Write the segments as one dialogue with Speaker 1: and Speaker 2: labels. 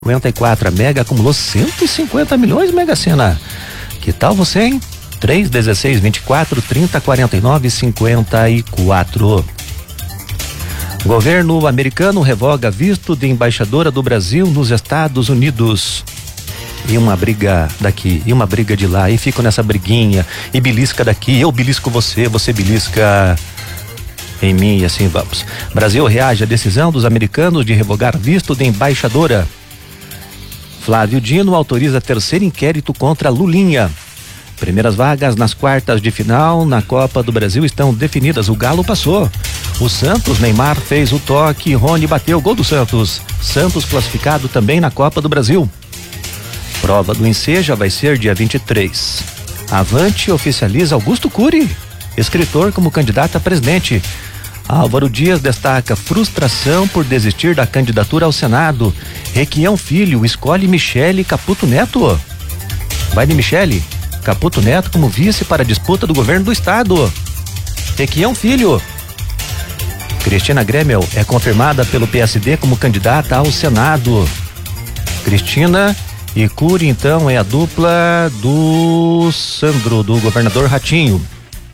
Speaker 1: 54, a Mega acumulou 150 milhões, Mega Sena. Que tal você, hein? 3, 16, 24, 30, 49, 54. Governo americano revoga visto de embaixadora do Brasil nos Estados Unidos. E uma briga daqui, e uma briga de lá, e fico nessa briguinha, e belisca daqui, eu belisco você, você belisca em mim, e assim vamos. Brasil reage à decisão dos americanos de revogar visto de embaixadora. Flávio Dino autoriza terceiro inquérito contra Lulinha. Primeiras vagas nas quartas de final na Copa do Brasil estão definidas. O Galo passou. O Santos, Neymar fez o toque, Rony bateu o gol do Santos. Santos classificado também na Copa do Brasil. Prova do Enseja vai ser dia 23. Avante oficializa Augusto Cury, escritor, como candidato a presidente. Álvaro Dias destaca frustração por desistir da candidatura ao Senado. Requião Filho escolhe Michele Caputo Neto. Vai de Michele Caputo Neto como vice para a disputa do governo do estado. Requião Filho. Cristina Grêmio é confirmada pelo PSD como candidata ao Senado. Cristina e Cury, então, é a dupla do Sandro, do governador Ratinho.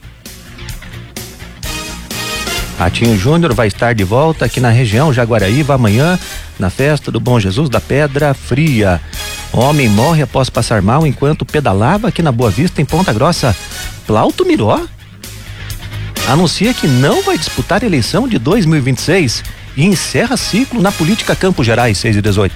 Speaker 1: Ratinho Júnior vai estar de volta aqui na região Jaguaraíva amanhã, na festa do Bom Jesus da Pedra Fria. Homem morre após passar mal enquanto pedalava aqui na Boa Vista, em Ponta Grossa. Plauto Miró anuncia que não vai disputar a eleição de 2026 e encerra ciclo na política Campos Gerais, 6/18.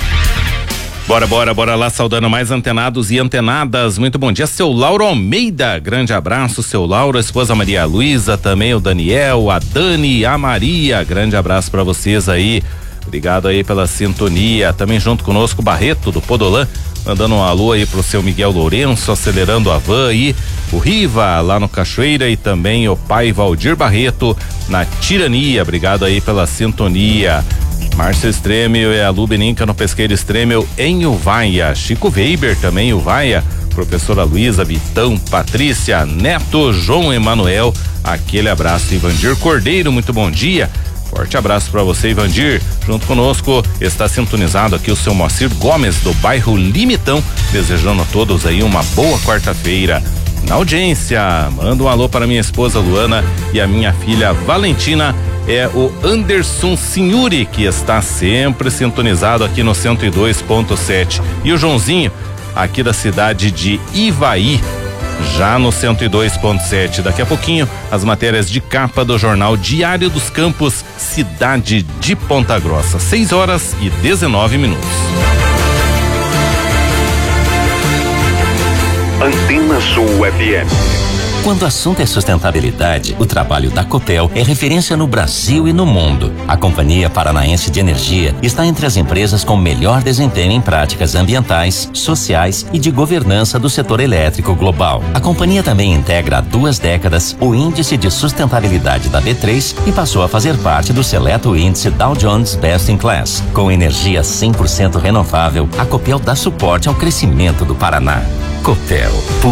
Speaker 2: Bora lá, saudando mais antenados e antenadas. Muito bom dia, seu Lauro Almeida. Grande abraço, seu Lauro, a esposa Maria Luísa, também o Daniel, a Dani, a Maria. Grande abraço pra vocês aí. Obrigado aí pela sintonia. Também junto conosco o Barreto do Podolã, mandando um alô aí pro seu Miguel Lourenço, acelerando a van aí. O Riva lá no Cachoeira e também o pai Valdir Barreto na Tirania. Obrigado aí pela sintonia. Márcio Estremel e a Lu Beninca no Pesqueiro Estremel em Uvaia. Chico Weber também Uvaia. Professora Luísa, Vitão, Patrícia, Neto, João Emanuel. Aquele abraço. Ivandir Cordeiro, muito bom dia. Forte abraço para você, Ivandir. Junto conosco está sintonizado aqui o seu Moacir Gomes do bairro Limitão, desejando a todos aí uma boa quarta-feira. Na audiência, manda um alô para minha esposa Luana e a minha filha Valentina. É o Anderson Signori, que está sempre sintonizado aqui no 102.7. E o Joãozinho, aqui da cidade de Ivaí, já no 102.7. Daqui a pouquinho, as matérias de capa do jornal Diário dos Campos, cidade de Ponta Grossa. 6h19.
Speaker 3: Antena Sul FM.
Speaker 4: Quando o assunto é sustentabilidade, o trabalho da Copel é referência no Brasil e no mundo. A Companhia Paranaense de Energia está entre as empresas com melhor desempenho em práticas ambientais, sociais e de governança do setor elétrico global. A companhia também integra há 2 décadas o Índice de Sustentabilidade da B3 e passou a fazer parte do seleto índice Dow Jones Best in Class. Com energia 100% renovável, a Copel dá suporte ao crescimento do Paraná. Copel.